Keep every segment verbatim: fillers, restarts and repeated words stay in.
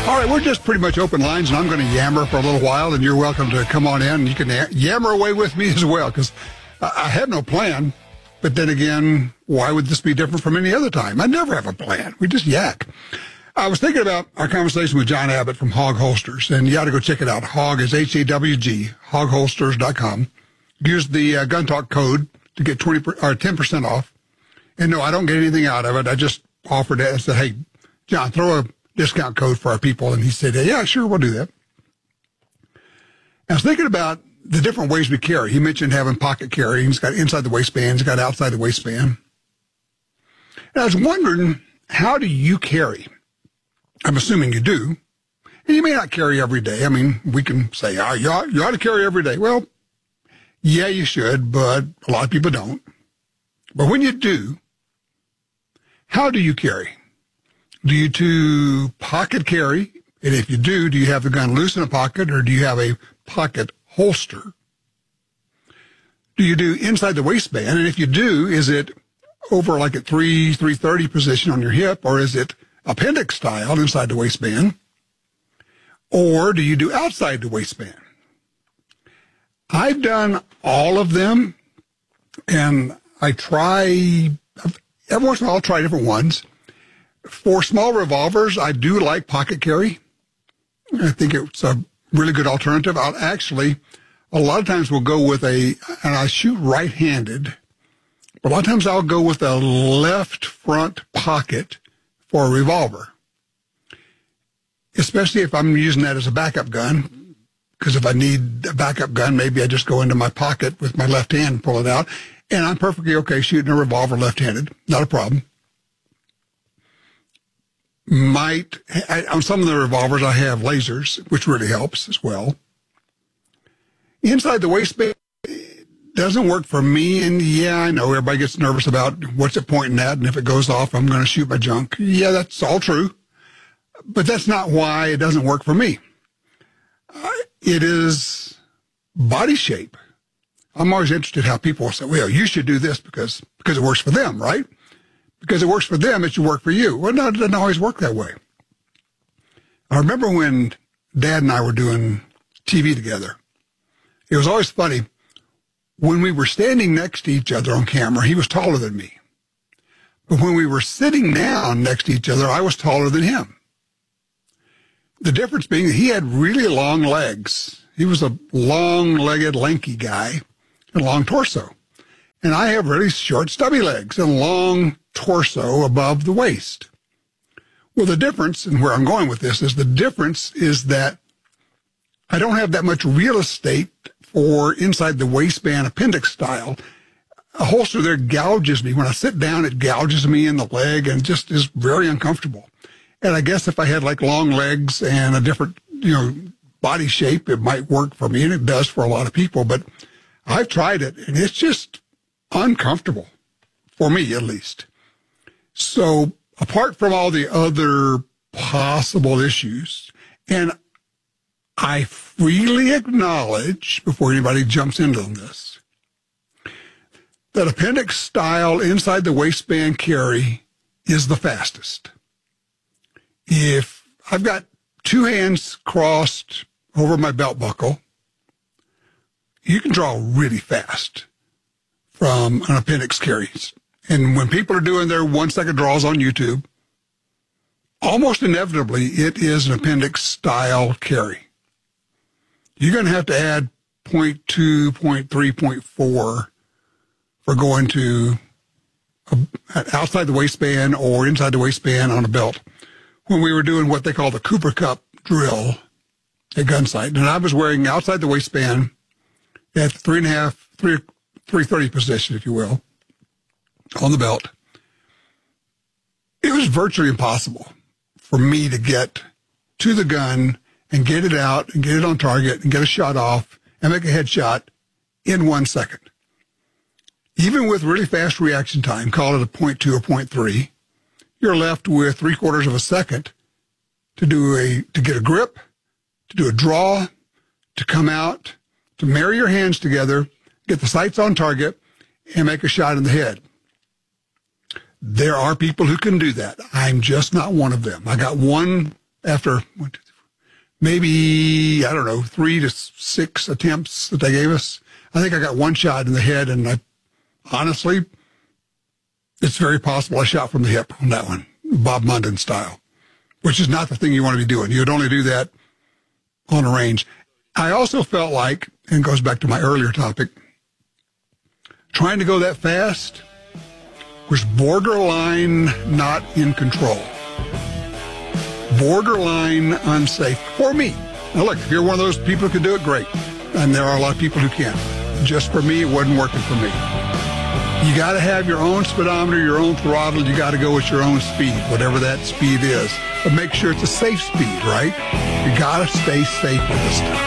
All right, we're just pretty much open lines, and I'm going to yammer for a little while, and you're welcome to come on in, and you can yammer away with me as well, because I have no plan. But then again, why would this be different from any other time? I never have a plan. We just yak. I was thinking about our conversation with John Abbott from Hog Holsters, and you ought to go check it out. Hog is H A W G, hog holsters dot com. Use the uh, Gun Talk code to get twenty per, or ten percent off. And no, I don't get anything out of it. I just offered it and said, hey, John, throw a discount code for our people. And he said, yeah, sure, we'll do that. I was thinking about the different ways we carry. He mentioned having pocket carry. He's got inside the waistband. He's got outside the waistband. And I was wondering, how do you carry? I'm assuming you do. And you may not carry every day. I mean, we can say, oh, you ought, you ought to carry every day. Well, yeah, you should, but a lot of people don't. But when you do, how do you carry? Do you do pocket carry? And if you do, do you have the gun loose in a pocket, or do you have a pocket holster? Do you do inside the waistband? And if you do, is it over like at three, three thirty position on your hip, or is it appendix style inside the waistband? Or do you do outside the waistband? I've done all of them, and I try, every once in a while I'll try different ones. For small revolvers, I do like pocket carry. I think it's a really good alternative. I'll actually, a lot of times we'll go with a, and I shoot right-handed, but a lot of times I'll go with a left front pocket for a revolver, especially if I'm using that as a backup gun, because if I need a backup gun, maybe I just go into my pocket with my left hand and pull it out, and I'm perfectly okay shooting a revolver left-handed, not a problem. Might, I, on some of the revolvers, I have lasers, which really helps as well. Inside the waistband doesn't work for me, and yeah, I know everybody gets nervous about what's it pointing at, and if it goes off, I'm going to shoot my junk. Yeah, that's all true, but that's not why it doesn't work for me. Uh, it is body shape. I'm always interested how people say, well, you should do this because because it works for them, right? Because it works for them, it should work for you. Well, no, it doesn't always work that way. I remember when Dad and I were doing T V together. It was always funny. When we were standing next to each other on camera, he was taller than me. But when we were sitting down next to each other, I was taller than him. The difference being that he had really long legs. He was a long-legged, lanky guy, and a long torso. And I have really short, stubby legs and long torso above the waist. Well, the difference, and where I'm going with this, is the difference is that I don't have that much real estate for inside the waistband appendix style. A holster there gouges me. When I sit down, it gouges me in the leg and just is very uncomfortable. And I guess if I had like long legs and a different, you know, body shape, it might work for me, and it does for a lot of people. But I've tried it, and it's just uncomfortable, for me at least. So apart from all the other possible issues, and I freely acknowledge, before anybody jumps into this, that appendix style inside the waistband carry is the fastest. If I've got two hands crossed over my belt buckle, you can draw really fast from an appendix carry. And when people are doing their one-second draws on YouTube, almost inevitably, it is an appendix style carry. You're going to have to add point two, point three, point four for going to a, outside the waistband or inside the waistband on a belt. When we were doing what they call the Cooper Cup drill at Gunsight, and I was wearing outside the waistband at three and a half, three, three thirty position, if you will, on the belt. It was virtually impossible for me to get to the gun and get it out and get it on target and get a shot off and make a headshot in one second. Even with really fast reaction time, call it a point two or point three, you're left with three quarters of a second to do a, to get a grip, to do a draw, to come out, to marry your hands together, get the sights on target, and make a shot in the head. There are people who can do that. I'm just not one of them. I got one after maybe, I don't know, three to six attempts that they gave us. I think I got one shot in the head, and I honestly, it's very possible I shot from the hip on that one, Bob Munden style, which is not the thing you want to be doing. You'd only do that on a range. I also felt like, and it goes back to my earlier topic, trying to go that fast was borderline not in control. Borderline unsafe for me. Now look, if you're one of those people who can do it, great. And there are a lot of people who can't. Just for me, it wasn't working for me. You got to have your own speedometer, your own throttle. You got to go with your own speed, whatever that speed is. But make sure it's a safe speed, right? You got to stay safe with this stuff.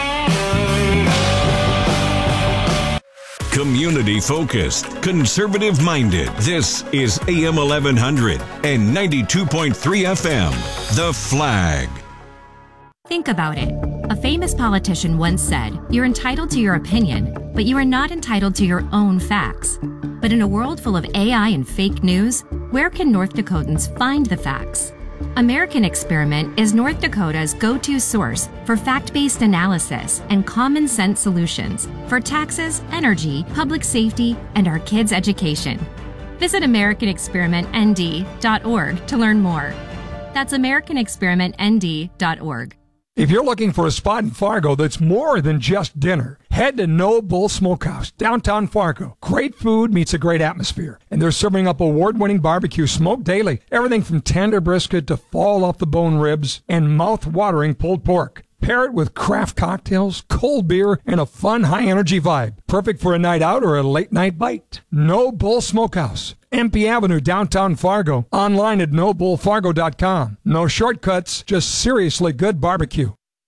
Community-focused, conservative-minded. This is A M eleven hundred and ninety-two point three F M, The Flag. Think about it. A famous politician once said, "You're entitled to your opinion, but you are not entitled to your own facts." But in a world full of A I and fake news, where can North Dakotans find the facts? American Experiment is North Dakota's go-to source for fact-based analysis and common sense solutions for taxes, energy, public safety, and our kids' education. Visit American Experiment N D dot org to learn more. That's American Experiment N D dot org. If you're looking for a spot in Fargo that's more than just dinner, head to No Bull Smokehouse, downtown Fargo. Great food meets a great atmosphere, and they're serving up award-winning barbecue smoked daily. Everything from tender brisket to fall-off-the-bone ribs and mouth-watering pulled pork. Pair it with craft cocktails, cold beer, and a fun, high-energy vibe. Perfect for a night out or a late-night bite. No Bull Smokehouse, M P Avenue, downtown Fargo. Online at no bull fargo dot com. No shortcuts, just seriously good barbecue.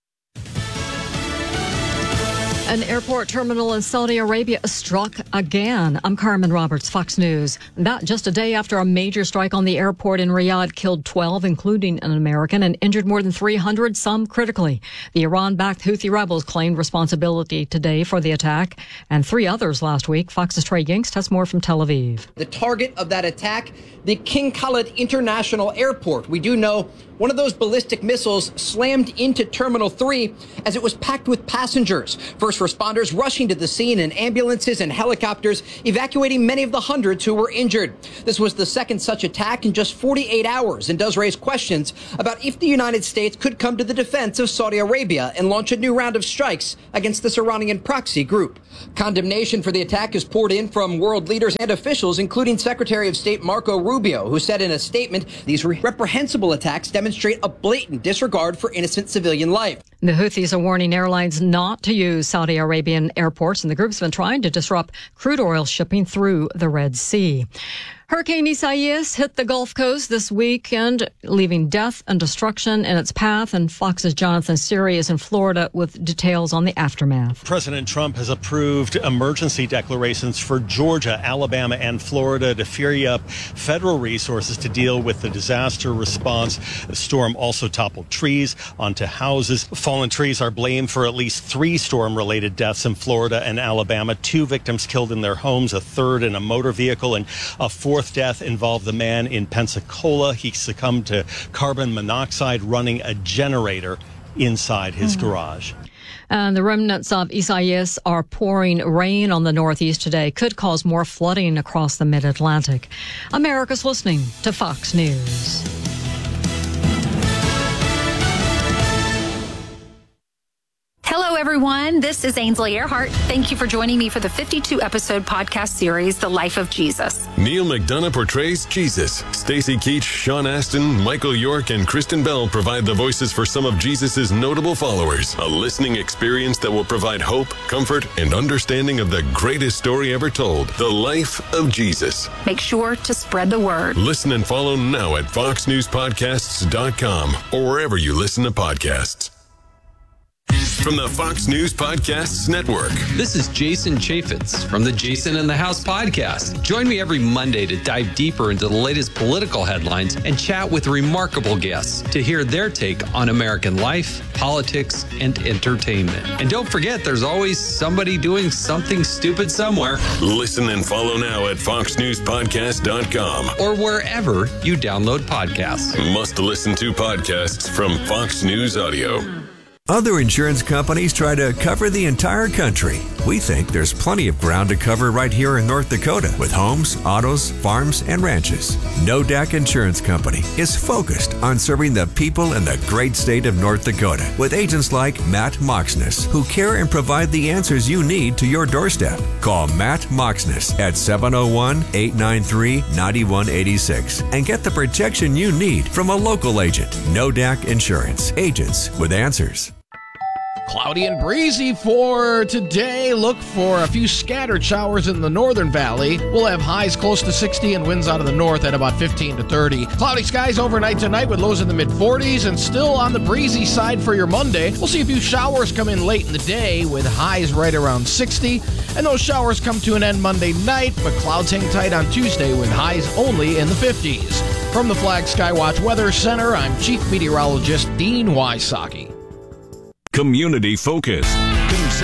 An airport terminal in Saudi Arabia struck again. I'm Carmen Roberts, Fox News. That just a day after a major strike on the airport in Riyadh killed twelve, including an American, and injured more than three hundred, some critically. The Iran-backed Houthi rebels claimed responsibility today for the attack, and three others last week. Fox's Trey Yingst has more from Tel Aviv. The target of that attack, the King Khalid International Airport. We do know one of those ballistic missiles slammed into Terminal three as it was packed with passengers. First responders rushing to the scene in ambulances and helicopters, evacuating many of the hundreds who were injured. This was the second such attack in just forty-eight hours and does raise questions about if the United States could come to the defense of Saudi Arabia and launch a new round of strikes against this Iranian proxy group. Condemnation for the attack is poured in from world leaders and officials, including Secretary of State Marco Rubio, who said in a statement, these reprehensible attacks demonstrate a blatant disregard for innocent civilian life. The Houthis are warning airlines not to use Saudi Arabian airports, and the group's been trying to disrupt crude oil shipping through the Red Sea. Hurricane Isaias hit the Gulf Coast this weekend, leaving death and destruction in its path. And Fox's Jonathan Siri is in Florida with details on the aftermath. President Trump has approved emergency declarations for Georgia, Alabama, and Florida to free up federal resources to deal with the disaster response. The storm also toppled trees onto houses. Fallen trees are blamed for at least three storm-related deaths in Florida and Alabama. Two victims killed in their homes, a third in a motor vehicle, and a fourth Fourth death involved a man in Pensacola. He succumbed to carbon monoxide running a generator inside his mm-hmm. garage. And the remnants of Isaias are pouring rain on the Northeast today. Could cause more flooding across the mid-Atlantic. America's listening to Fox News. Hello, everyone. This is Ainsley Earhart. Thank you for joining me for the fifty-two episode podcast series, The Life of Jesus. Neil McDonough portrays Jesus. Stacy Keach, Sean Astin, Michael York, and Kristen Bell provide the voices for some of Jesus' notable followers. A listening experience that will provide hope, comfort, and understanding of the greatest story ever told, The Life of Jesus. Make sure to spread the word. Listen and follow now at fox news podcasts dot com or wherever you listen to podcasts. from the Fox News Podcasts Network. This is Jason Chaffetz from the Jason in the House podcast. Join me every Monday to dive deeper into the latest political headlines and chat with remarkable guests to hear their take on American life, politics, and entertainment. And don't forget, there's always somebody doing something stupid somewhere. Listen and follow now at fox news podcast dot com or wherever you download podcasts. Must listen to podcasts from Fox News Audio. Other insurance companies try to cover the entire country. We think there's plenty of ground to cover right here in North Dakota with homes, autos, farms, and ranches. No D A C Insurance Company is focused on serving the people in the great state of North Dakota with agents like Matt Moxness, who care and provide the answers you need to your doorstep. Call Matt Moxness at seven oh one, eight nine three, nine one eight six and get the protection you need from a local agent. No D A C Insurance. Agents with answers. Cloudy and breezy for today. Look for a few scattered showers in the northern valley. We'll have highs close to sixty and winds out of the north at about fifteen to thirty. Cloudy skies overnight tonight with lows in the mid forties and still on the breezy side for your Monday. We'll see a few showers come in late in the day with highs right around sixty. And those showers come to an end Monday night, but clouds hang tight on Tuesday with highs only in the fifties. From the Flag Skywatch Weather Center, I'm Chief Meteorologist Dean Wysocki. Community focused.